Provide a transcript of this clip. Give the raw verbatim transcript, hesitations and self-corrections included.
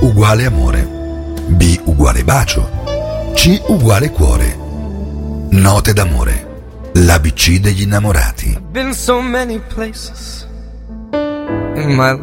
uguale amore, B uguale bacio, C uguale cuore. Note d'amore, l'A B C degli innamorati. Been so many places in my